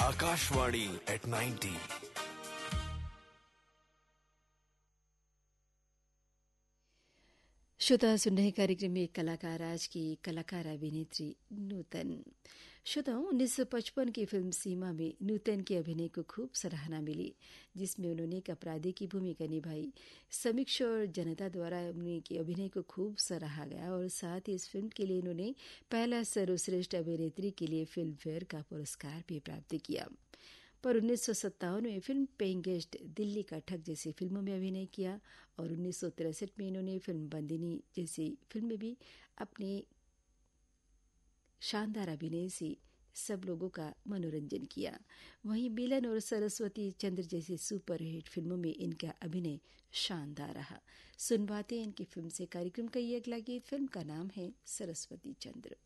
Akashvani at 90. श्रोता सुन रहे कार्यक्रम में कलाकार आज की कलाकार अभिनेत्री नूतन। श्रोताओं 1955 की फिल्म सीमा में नूतन के अभिनय को खूब सराहना मिली, जिसमें उन्होंने एक अपराधी की भूमिका निभाई। समीक्षा और जनता द्वारा उनके अभिनय को खूब सराहा गया और साथ ही इस फिल्म के लिए उन्होंने पहला सर्वश्रेष्ठ अभिनेत्री के लिए फिल्म फेयर का पुरस्कार भी प्राप्त किया। पर 1957 में फिल्म पेइंग गेस्ट, दिल्ली का ठग जैसी फिल्मों में अभिनय किया और 1963 में इन्होंने फिल्म बंदिनी जैसी फिल्म में भी अपने शानदार अभिनय से सब लोगों का मनोरंजन किया। वहीं मिलन और सरस्वती चंद्र जैसी सुपरहिट फिल्मों में इनका अभिनय शानदार रहा। सुनवाते हैं इनकी फिल्म से कार्यक्रम का ये अगला गीत। फिल्म का नाम है सरस्वती चंद्र।